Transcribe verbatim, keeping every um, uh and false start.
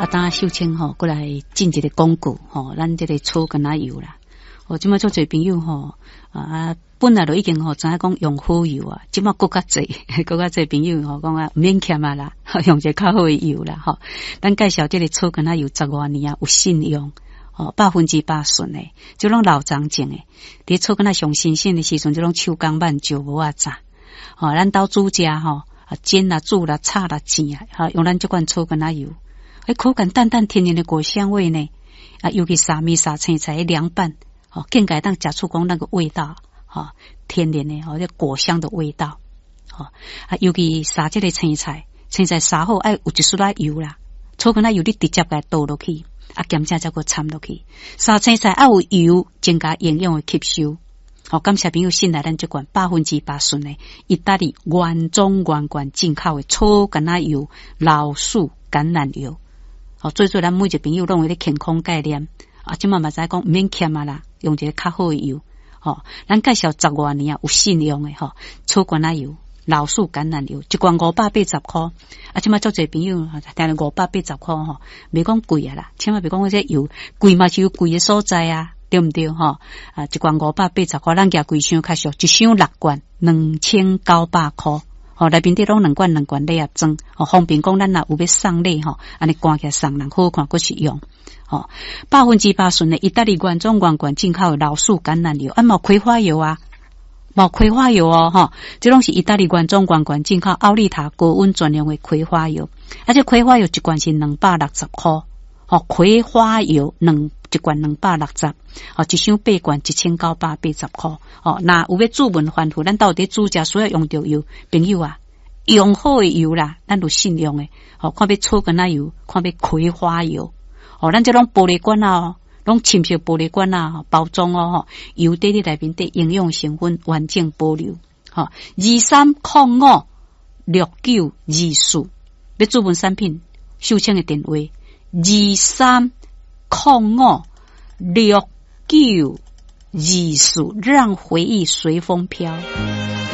啊，当秀清吼过来进一个广告吼，咱这个草根仔油啦。哦，即马做侪朋友吼啊，本来都已经吼知影讲用好油啊，即马更较侪，更较侪朋友吼讲啊免欠啊啦，用一个较好的油啦吼。咱介绍这个草根仔油十外年啊，有信用。哦，百分之百顺诶，即种老长种诶，伫草根仔上新鲜诶时阵，即种手工慢就无啊炸。哦，咱兜煮食吼，啊煎啦、煮啦、炒啦、煎啊，哈，用咱即款草根仔油，诶，口感淡淡天然诶果香味呢。啊，尤其沙米沙青菜凉拌，哦，更加当食出讲那个味道，哈，天然诶，哦，这果香的味道，哦，啊，尤其沙这个青菜，青菜沙好爱有一丝仔油啦，草根仔油你直接甲倒落去。啊，咸正才个掺落去，沙青菜啊有油，增加营养的吸收。好、哦，感谢朋友信赖咱这款百分之百顺的意大利原装原罐进口的草根仔油、老树橄榄油。好、哦，最最咱每一个朋友拢有咧健康概念啊，即嘛嘛知讲免欠啊啦，用一个较好的油。哦，咱介绍十外年啊有信用的吼、哦，草根仔油。老树橄榄油一罐五百八十块，啊！即马足侪朋友听了五百八十块吼，袂讲贵啊啦，千万别讲这油贵嘛是有贵的所在啊，对毋对吼？啊，一罐五百八十块，咱价贵箱较俗，一箱六罐两千九百块，吼内面底拢两罐两罐礼盒装，吼方便讲咱若有要送礼吼，安尼赶起来送人好看，佫实用。吼，百分之百顺的意大利原装原罐进口的老树橄榄油，啊嘛葵花油啊。冇葵花油哦，哈，这拢是意大利原装原罐进口奥利塔高温专用的葵花油，而且葵花油一罐是两百六十块，哦，葵花油两一罐两百六十，哦，一箱八罐一千九百八十块，哦，那有要注文反复，咱到底煮食需要用到油，朋友啊，用好的油啦，咱有信用的，哦，看要草根仔油，看要葵花油，哦，咱这种玻璃罐啊。拢深色玻璃罐啊，包装哦，油底里内面的营养成分完整保留。哈，二三零五六九二四，要注文产品，秀清的电话二三零五六九二四，让回忆随风飘。